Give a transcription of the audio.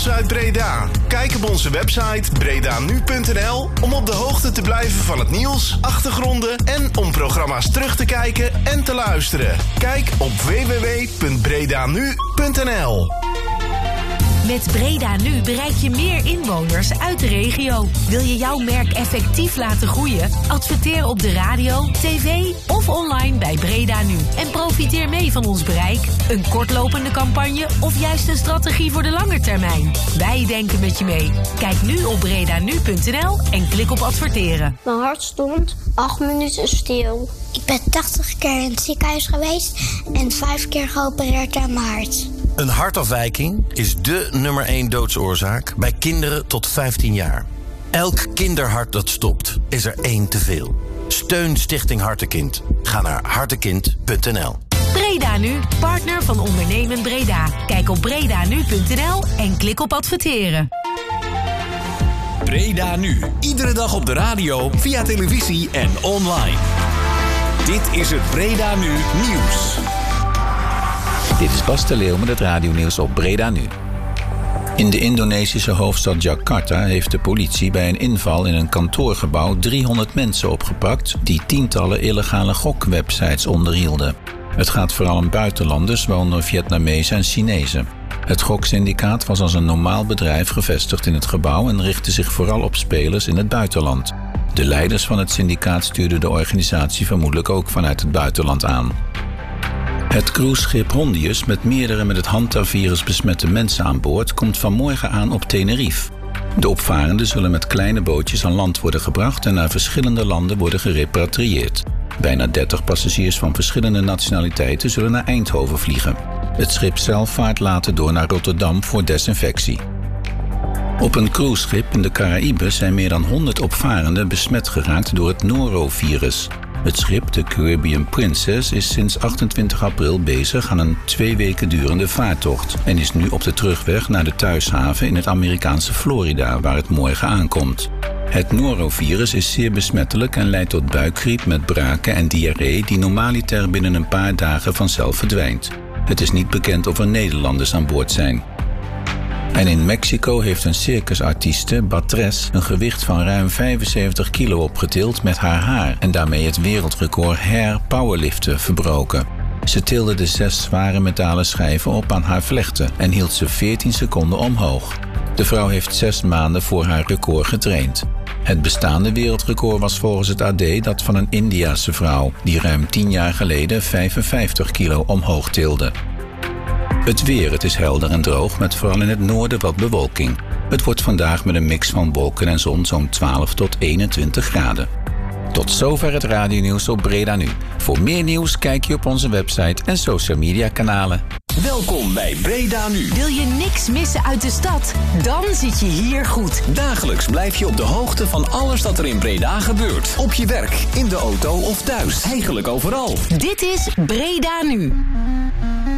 nieuws uit Breda. Kijk op onze website bredanu.nl om op de hoogte te blijven van het nieuws, achtergronden en om programma's terug te kijken en te luisteren. Kijk op www.bredanu.nl. Met Breda Nu bereik je meer inwoners uit de regio. Wil je jouw merk effectief laten groeien? Adverteer op de radio, tv of online bij Breda Nu. En profiteer mee van ons bereik, een kortlopende campagne of juist een strategie voor de lange termijn. Wij denken met je mee. Kijk nu op bredanu.nl en klik op adverteren. Mijn hart stond 8 minuten stil. Ik ben 80 keer in het ziekenhuis geweest en 5 keer geopereerd aan mijn hart. Een hartafwijking is dé nummer 1 doodsoorzaak bij kinderen tot 15 jaar. Elk kinderhart dat stopt, is er 1 te veel. Steun Stichting Hartekind. Ga naar hartekind.nl. Breda Nu, partner van Ondernemen Breda. Kijk op bredanu.nl en klik op adverteren. Breda Nu, iedere dag op de radio, via televisie en online. Dit is het Breda Nu Nieuws. Dit is Bas de Leeuw met het radionieuws op Breda Nu. In de Indonesische hoofdstad Jakarta heeft de politie bij een inval in een kantoorgebouw 300 mensen opgepakt die tientallen illegale gokwebsites onderhielden. Het gaat vooral om buitenlanders, waaronder Vietnamezen en Chinezen. Het goksyndicaat was als een normaal bedrijf gevestigd in het gebouw en richtte zich vooral op spelers in het buitenland. De leiders van het syndicaat stuurden de organisatie vermoedelijk ook vanuit het buitenland aan. Het cruiseschip Hondius met meerdere met het Hanta-virus besmette mensen aan boord komt vanmorgen aan op Tenerife. De opvarenden zullen met kleine bootjes aan land worden gebracht en naar verschillende landen worden gerepatrieerd. Bijna 30 passagiers van verschillende nationaliteiten zullen naar Eindhoven vliegen. Het schip zelf vaart later door naar Rotterdam voor desinfectie. Op een cruiseschip in de Caraïben zijn meer dan 100 opvarenden besmet geraakt door het norovirus. Het schip, de Caribbean Princess, is sinds 28 april bezig aan een 2 weken durende vaartocht en is nu op de terugweg naar de thuishaven in het Amerikaanse Florida, waar het morgen aankomt. Het norovirus is zeer besmettelijk en leidt tot buikgriep met braken en diarree die normaliter binnen een paar dagen vanzelf verdwijnt. Het is niet bekend of er Nederlanders aan boord zijn. En in Mexico heeft een circusartieste, Batres, een gewicht van ruim 75 kilo opgetild met haar haar en daarmee het wereldrecord hair powerliften verbroken. Ze tilde de 6 zware metalen schijven op aan haar vlechten en hield ze 14 seconden omhoog. De vrouw heeft 6 maanden voor haar record getraind. Het bestaande wereldrecord was volgens het AD dat van een Indiase vrouw die ruim 10 jaar geleden 55 kilo omhoog tilde. Het weer, het is helder en droog met vooral in het noorden wat bewolking. Het wordt vandaag met een mix van wolken en zon zo'n 12 tot 21 graden. Tot zover het radionieuws op Breda Nu. Voor meer nieuws kijk je op onze website en social media kanalen. Welkom bij Breda Nu. Wil je niks missen uit de stad? Dan zit je hier goed. Dagelijks blijf je op de hoogte van alles dat er in Breda gebeurt. Op je werk, in de auto of thuis. Eigenlijk overal. Dit is Breda Nu.